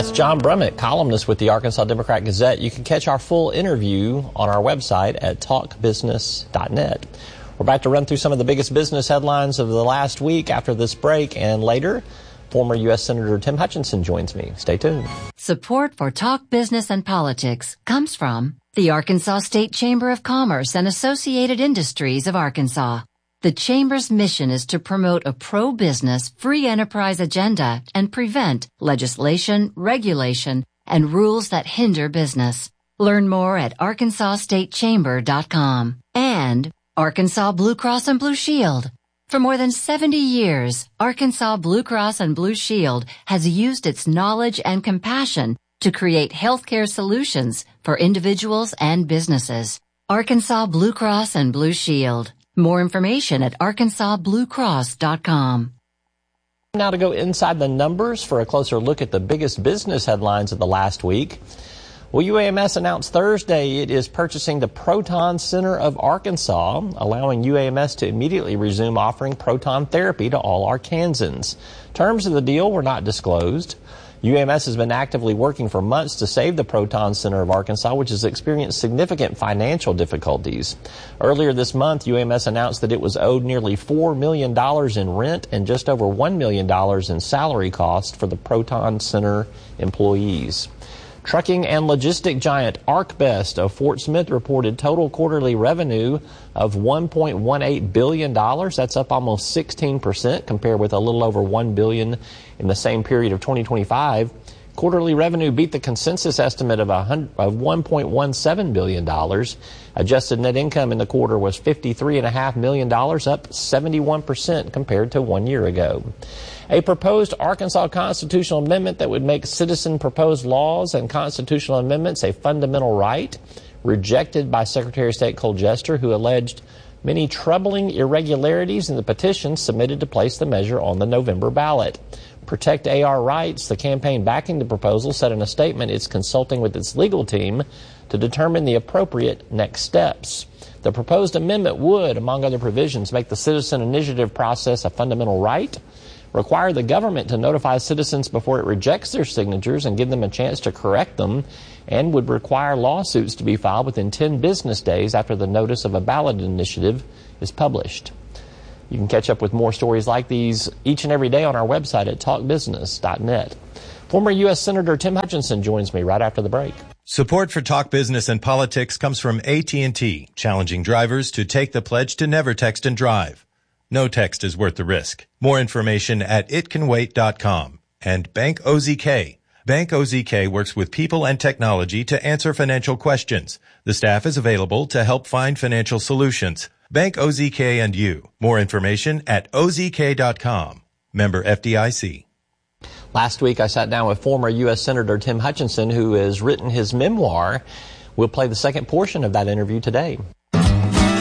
That's John Brummett, columnist with the Arkansas Democrat-Gazette. You can catch our full interview on our website at talkbusiness.net. We're about to run through some of the biggest business headlines of the last week after this break, and later, former U.S. Senator Tim Hutchinson joins me. Stay tuned. Support for Talk Business and Politics comes from the Arkansas State Chamber of Commerce and Associated Industries of Arkansas. The Chamber's mission is to promote a pro-business, free enterprise agenda and prevent legislation, regulation, and rules that hinder business. Learn more at arkansasstatechamber.com. And Arkansas Blue Cross and Blue Shield. For more than 70 years, Arkansas Blue Cross and Blue Shield has used its knowledge and compassion to create healthcare solutions for individuals and businesses. Arkansas Blue Cross and Blue Shield. More information at arkansasbluecross.com. Now to go inside the numbers for a closer look at the biggest business headlines of the last week. Well, UAMS announced Thursday it is purchasing the Proton Center of Arkansas, allowing UAMS to immediately resume offering proton therapy to all Arkansans. Terms of the deal were not disclosed. UAMS has been actively working for months to save the Proton Center of Arkansas, which has experienced significant financial difficulties. Earlier this month, UAMS announced that it was owed nearly $4 million in rent and just over $1 million in salary costs for the Proton Center employees. Trucking and logistic giant ArcBest of Fort Smith reported total quarterly revenue of $1.18 billion. That's up almost 16% compared with a little over $1 billion in the same period of 2025. Quarterly revenue beat the consensus estimate of $1.17 billion. Adjusted net income in the quarter was $53.5 million, up 71% compared to 1 year ago. A proposed Arkansas constitutional amendment that would make citizen-proposed laws and constitutional amendments a fundamental right, rejected by Secretary of State Cole Jester, who alleged many troubling irregularities in the petition submitted to place the measure on the November ballot. Protect AR Rights, the campaign backing the proposal, said in a statement it's consulting with its legal team to determine the appropriate next steps. The proposed amendment would, among other provisions, make the citizen initiative process a fundamental right, require the government to notify citizens before it rejects their signatures and give them a chance to correct them, and would require lawsuits to be filed within 10 business days after the notice of a ballot initiative is published. You can catch up with more stories like these each and every day on our website at talkbusiness.net. Former U.S. Senator Tim Hutchinson joins me right after the break. Support for Talk Business and Politics comes from AT&T, challenging drivers to take the pledge to never text and drive. No text is worth the risk. More information at itcanwait.com. And Bank OZK. Bank OZK works with people and technology to answer financial questions. The staff is available to help find financial solutions. Bank OZK and you. More information at ozk.com. Member FDIC. Last week, I sat down with former U.S. Senator Tim Hutchinson, who has written his memoir. We'll play the second portion of that interview today.